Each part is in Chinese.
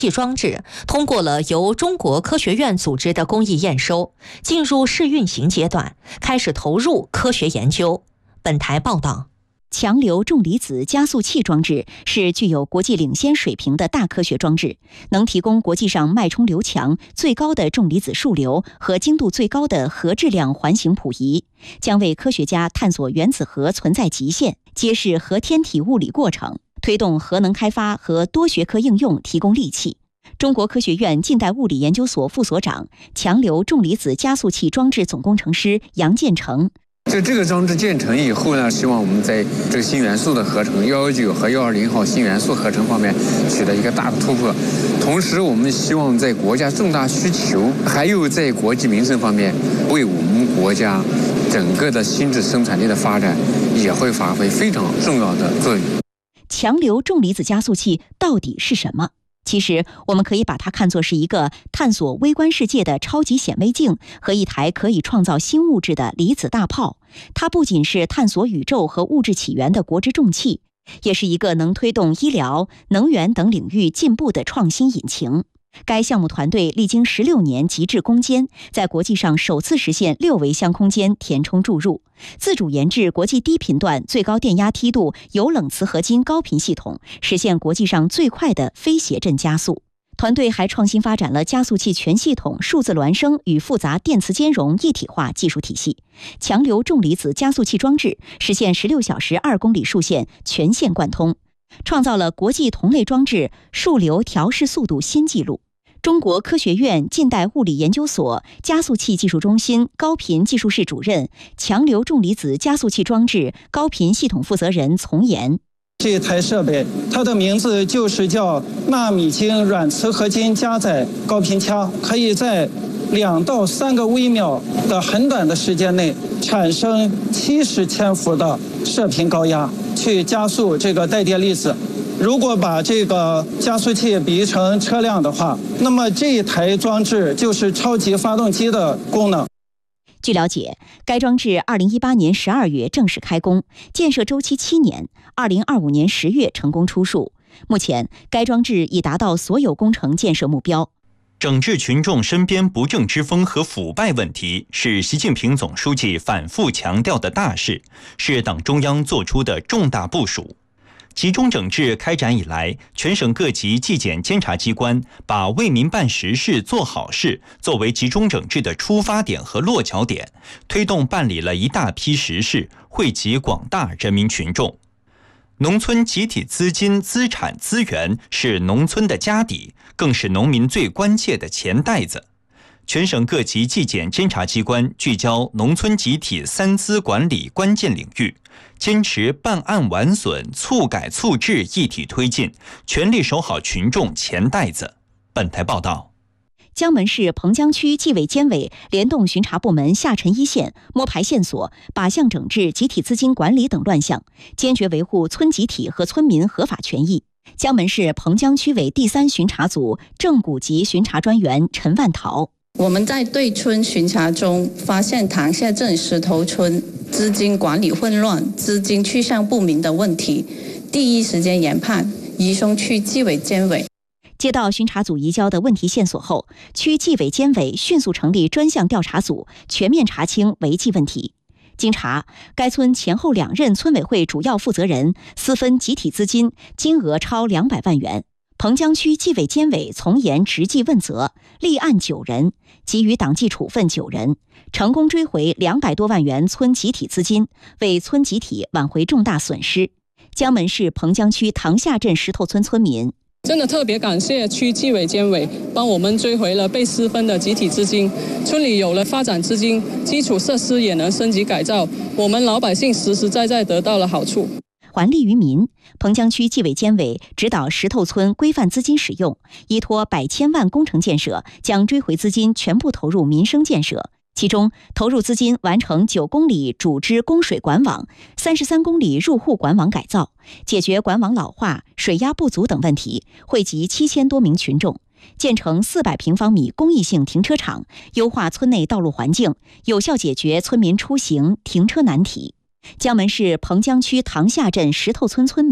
装置通过了由中国科学院组织的公益验收，进入试运行阶段，开始投入科学研究。本台报道。 强流重离子加速器装置是具有国际领先水平的大科学装置，能提供国际上脉冲流强、最高的重离子数流和精度最高的核质量环形谱仪，将为科学家探索原子核存在极限、揭示核天体物理过程、推动核能开发和多学科应用提供利器。中国科学院近代物理研究所副所长、强流重离子加速器装置总工程师杨建成。 这个装置建成以后呢，希望我们在这个新元素的合成119和120号新元素合成方面取得一个大的突破。同时，我们希望在国家重大需求还有在国际民生方面，为我们国家整个的新质生产力的发展也会发挥非常重要的作用。 强流重离子加速器到底是什么？其实我们可以把它看作是一个探索微观世界的超级显微镜和一台可以创造新物质的离子大炮。它不仅是探索宇宙和物质起源的国之重器，也是一个能推动医疗、能源等领域进步的创新引擎。该项目团队历经16年极致攻坚，在国际上首次实现6维相空间填充注入，自主研制国际低频段最高电压梯度有冷磁合金高频系统，实现国际上最快的非谐振加速。团队还创新发展了加速器全系统数字孪生与复杂电磁兼容一体化技术体系，强流重离子加速器装置实现16小时2公里数线全线贯通，创造了国际同类装置数流调试速度新纪录。中国科学院近代物理研究所加速器技术中心高频技术室主任、强流重离子加速器装置高频系统负责人丛岩。 这台设备它的名字就是叫纳米晶软磁合金加载高频腔，可以在2到3个微秒的很短的时间内产生70千伏的射频高压，去加速这个带电粒子。如果把这个加速器比喻成车辆的话，那么这一台装置就是超级发动机的功能。 据了解，该装置2018年12月正式开工，建设周期7年，2025年10月成功出数。目前，该装置已达到所有工程建设目标。 整治群众身边不正之风和腐败问题是习近平总书记反复强调的大事，是党中央作出的重大部署。集中整治开展以来，全省各级纪检监察机关把为民办实事、做好事作为集中整治的出发点和落脚点，推动办理了一大批实事，惠及广大人民群众。农村集体资金、资产、资源是农村的家底，更是农民最关切的钱袋子。全省各级纪检监察机关聚焦农村集体三资管理关键领域，坚持办案完损、促改促治一体推进，全力守好群众钱袋子。本台报道。 江门市彭江区纪委监委联动巡查部门下沉一线，摸排线索，靶向整治集体资金管理等乱象，坚决维护村集体和村民合法权益。江门市彭江区委第3巡查组正股级巡查专员陈万桃。 我们在对村巡查中发现塘下镇石头村资金管理混乱、资金去向不明的问题，第一时间研判，移送区纪委监委。 接到巡查组移交的问题线索后，区纪委监委迅速成立专项调查组，全面查清违纪问题。经查，该村前后2任村委会主要负责人私分集体资金，金额超200万元。彭江区纪委监委从严执纪问责，立案9人，给予党纪处分9人，成功追回200多万元村集体资金，为村集体挽回重大损失。江门市彭江区塘下镇石头村村民真的特别感谢区纪委监委帮我们追回了被私分的集体资金，村里有了发展资金，基础设施也能升级改造，我们老百姓实实在在得到了好处。 还利于民，彭江区纪委监委指导石头村规范资金使用，依托百千万工程建设，将追回资金全部投入民生建设。其中，投入资金完成9公里主支供水管网、33公里入户管网改造，解决管网老化、水压不足等问题，惠及7000多名群众。建成400平方米公益性停车场，优化村内道路环境，有效解决村民出行、停车难题。江门市彭江区塘下镇石头村村民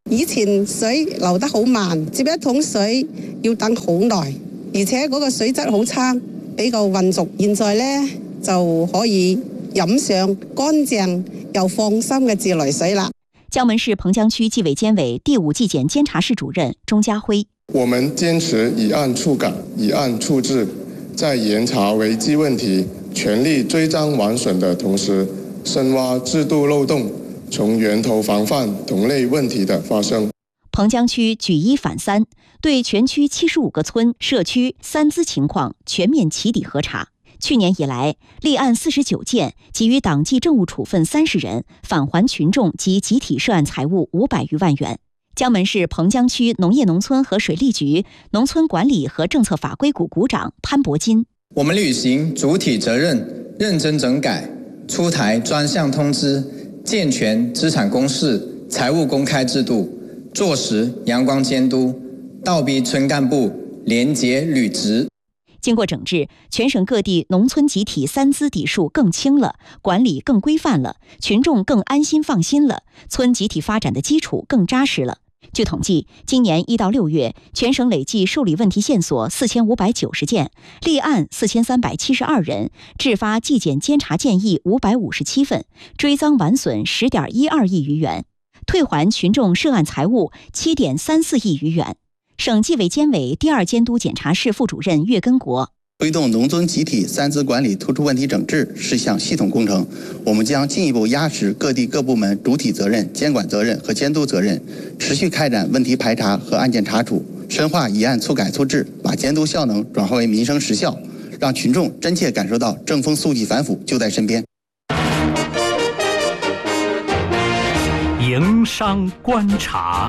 以前水流得好慢，接一桶水要等好耐，而且嗰個水質好差，比較混濁。現在呢就可以飲上乾淨又放心嘅自來水啦。 江门市彭江区纪委监委第5纪检监察室主任钟家辉： 我们坚持以案促改、以案促治，在严查违纪问题、全力追赃枉损的同时，深挖制度漏洞，从源头防范同类问题的发生。 彭江区举1反3，对全区75个村社区三资情况全面起底核查。去年以来，立案49件，给予党纪政务处分30人，返还群众及集体涉案财物500余万元。江门市彭江区农业农村和水利局农村管理和政策法规股股长潘伯金： 我们履行主体责任，认真整改，出台专项通知，健全资产公示、财务公开制度，落实阳光监督，倒逼村干部廉洁履职。 经过整治，全省各地农村集体三资底数更轻了，管理更规范了，群众更安心放心了，村集体发展的基础更扎实了。据统计，今年1到6月，全省累计受理问题线索4590件，立案4372人，制发纪检监察建议557份，追赃完损10.12亿余元，退还群众涉案财物7.34亿余元。省纪委监委第2监督检察室副主任岳根国： 推动农村集体三资管理突出问题整治是项系统工程，我们将进一步压实各地各部门主体责任、监管责任和监督责任，持续开展问题排查和案件查处，深化以案促改促治，把监督效能转化为民生实效，让群众真切感受到正风肃纪反腐就在身边。 营商观察。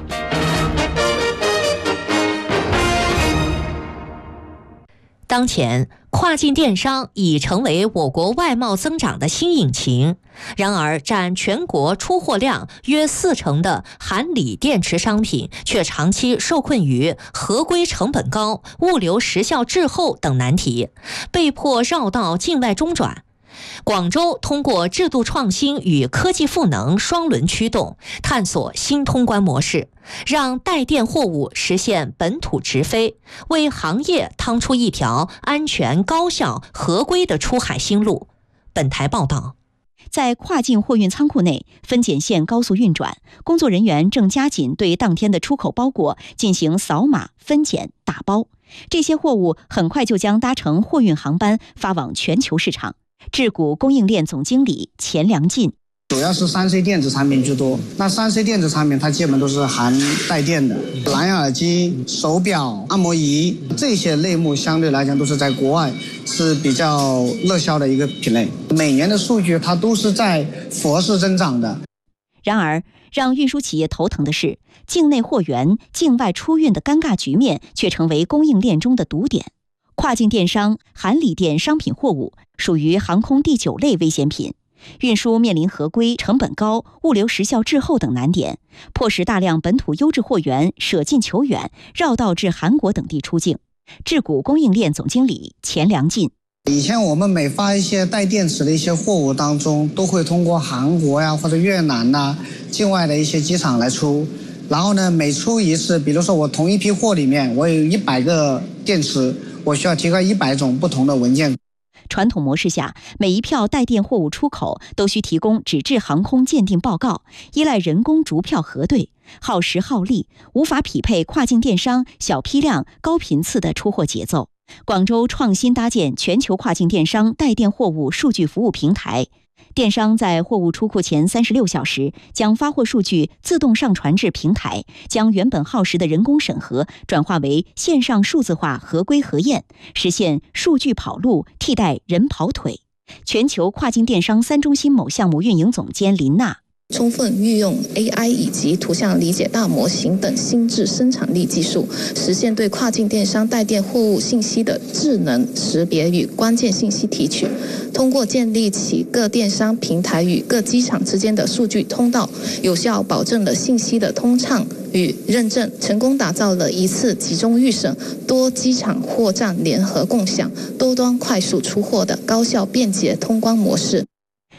当前，跨境电商已成为我国外贸增长的新引擎。然而，占全国出货量约40%的含锂电池商品，却长期受困于合规成本高、物流时效滞后等难题，被迫绕道境外中转。广州通过制度创新与科技赋能双轮驱动，探索新通关模式，让带电货物实现本土直飞，为行业趟出一条安全、高效、合规的出海新路。本台报道。 在跨境货运仓库内，分拣线高速运转，工作人员正加紧对当天的出口包裹进行扫码、分拣、打包。这些货物很快就将搭乘货运航班发往全球市场。智谷供应链总经理钱良进： 主要是3C 电子产品居多，那3C 电子产品它基本都是含带电的，蓝牙耳机、手表、按摩仪这些类目相对来讲都是在国外是比较热销的一个品类，每年的数据它都是在佛式增长的。 然而，让运输企业头疼的是，境内货源境外出运的尴尬局面却成为供应链中的堵点。跨境电商含锂电商品货物属于航空第9类危险品，运输面临合规、成本高、物流时效滞后等难点，迫使大量本土优质货源舍近求远，绕道至韩国等地出境。智谷供应链总经理钱良进： 以前我们每发一些带电池的一些货物当中，都会通过韩国呀或者越南呐境外的一些机场来出，然后呢，每出一次，比如说我同一批货里面我有100个电池，我需要提交100种不同的文件。 传统模式下，每一票带电货物出口都需提供纸质航空鉴定报告，依赖人工逐票核对，耗时耗力，无法匹配跨境电商小批量、高频次的出货节奏。广州创新搭建全球跨境电商带电货物数据服务平台，电商在货物出库前36小时将发货数据自动上传至平台，将原本耗时的人工审核转化为线上数字化合规核验，实现数据跑路替代人跑腿。全球跨境电商3中心某项目运营总监林娜： 充分运用 AI 以及图像理解大模型等心智生产力技术，实现对跨境电商带电货物信息的智能识别与关键信息提取。通过建立起各电商平台与各机场之间的数据通道，有效保证了信息的通畅与认证，成功打造了一次集中预审、多机场货站联合共享、多端快速出货的高效便捷通关模式。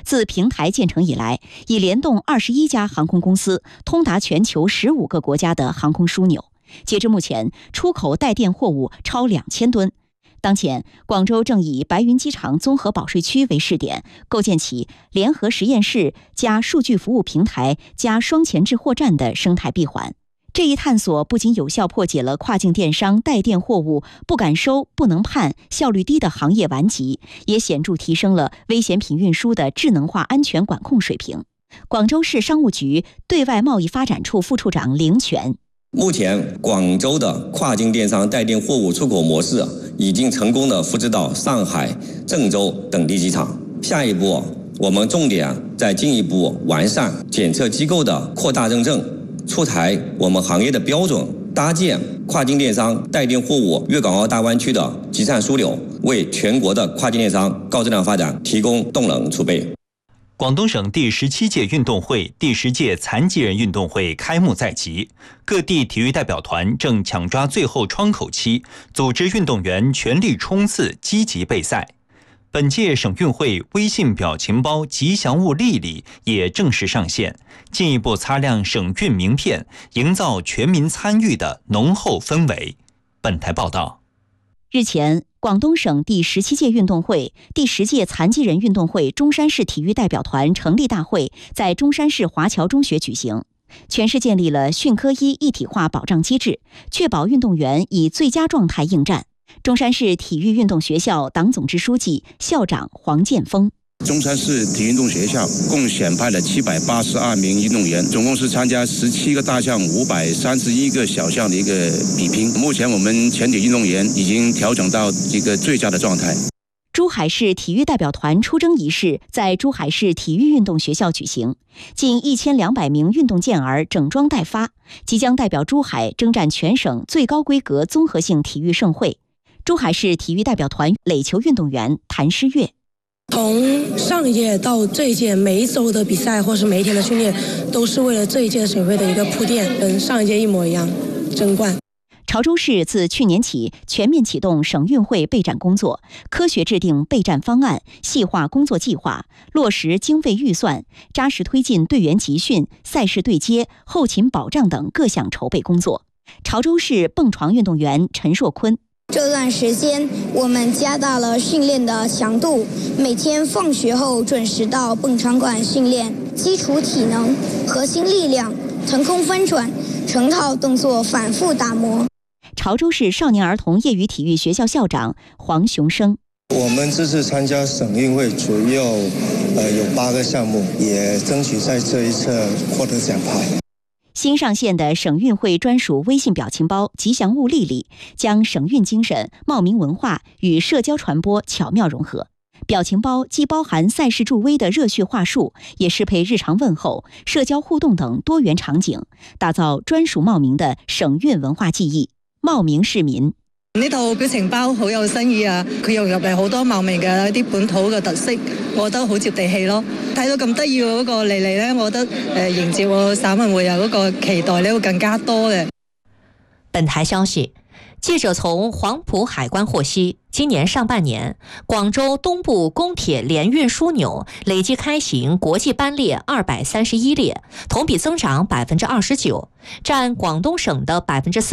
自平台建成以来，已联动21家航空公司，通达全球15个国家的航空枢纽。截至目前，出口带电货物超2000吨。当前，广州正以白云机场综合保税区为试点，构建起联合实验室加数据服务平台加双前置货站的生态闭环。这一探索不仅有效破解了跨境电商带电货物不敢收、不能判、效率低的行业顽疾，也显著提升了危险品运输的智能化安全管控水平。广州市商务局对外贸易发展处副处长林全： 目前，广州的跨境电商带电货物出口模式已经成功的复制到上海、郑州等地机场。下一步，我们重点再进一步完善检测机构的扩大认证，出台我们行业的标准，搭建跨境电商带电货物粤港澳大湾区的集散枢纽，为全国的跨境电商高质量发展提供动能储备。 广东省第17届运动会、第10届残疾人运动会开幕在即，各地体育代表团正抢抓最后窗口期，组织运动员全力冲刺、积极备赛。本届省运会微信表情包吉祥物丽丽也正式上线，进一步擦亮省运名片，营造全民参与的浓厚氛围。本台报道。 日前，广东省第17届运动会、第10届残疾人运动会中山市体育代表团成立大会在中山市华侨中学举行。全市建立了训科医一体化保障机制，确保运动员以最佳状态应战。中山市体育运动学校党总支书记、校长黄建峰： 中山市体育运动学校共选派了782名运动员，总共是参加17个大项、531个小项的一个比拼。目前我们全体运动员已经调整到一个最佳的状态。 珠海市体育代表团出征仪式在珠海市体育运动学校举行，近1200名运动健儿整装待发，即将代表珠海征战全省最高规格综合性体育盛会。珠海市体育代表团垒球运动员谭诗月： 从上一届到这一届，每一周的比赛或是每一天的训练，都是为了这一届省会的一个铺垫，跟上一届一模一样，争冠。 潮州市自去年起全面启动省运会备战工作，科学制定备战方案，细化工作计划，落实经费预算，扎实推进队员集训、赛事对接、后勤保障等各项筹备工作。潮州市蹦床运动员陈硕坤： 这段时间，我们加大了训练的强度，每天放学后准时到蹦床馆训练基础体能、核心力量、腾空翻转，成套动作反复打磨。 潮州市少年儿童业余体育学校校长黄雄生： 我们这次参加省运会主要有8个项目，也争取在这一次获得奖牌。 新上线的省运会专属微信表情包吉祥物丽丽，将省运精神、茂名文化与社交传播巧妙融合。表情包既包含赛事助威的热血话术，也适配日常问候、社交互动等多元场景，打造专属茂名的省运文化记忆。茂名市民： 呢套表情包好有新意啊！佢融入嚟好多茂名嘅一啲本土嘅特色，我覺得好接地氣咯。睇到咁得意嗰個莉莉呢，我覺得迎接我省運會有嗰個期待呢會更加多嘅。 本台消息，记者从黄埔海关获悉，今年上半年，广州东部公铁联运枢纽累计开行国际班列231列，同比增长29%，占广东省的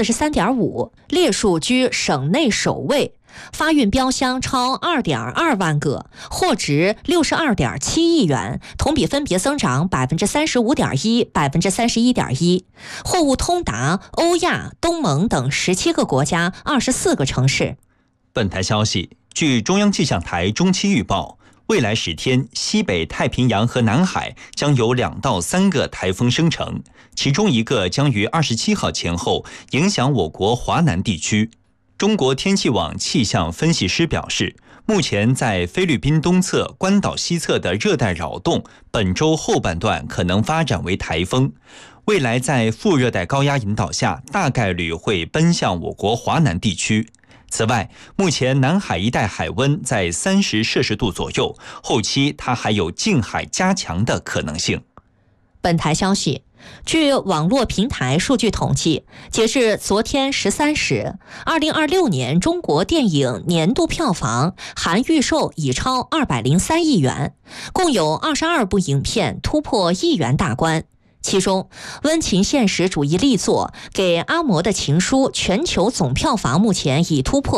43.5%，列数居省内首位。发运标箱超2.2万个，货值62.7亿元，同比分别增长35.1%、31.1%。货物通达欧亚、东盟等17个国家、24个城市。 本台消息，据中央气象台中期预报，未来10天，西北太平洋和南海将有2到3个台风生成，其中一个将于27号前后影响我国华南地区。中国天气网气象分析师表示，目前在菲律宾东侧、关岛西侧的热带扰动，本周后半段可能发展为台风，未来在副热带高压引导下，大概率会奔向我国华南地区。此外，目前南海一带海温在30摄氏度左右，后期它还有近海加强的可能性。 本台消息，据网络平台数据统计，截至昨天13时，2026年中国电影年度票房含预售已超203亿元，共有22部影片突破1亿元大关。其中，温情现实主义力作《给阿嬷的情书》全球总票房目前已突破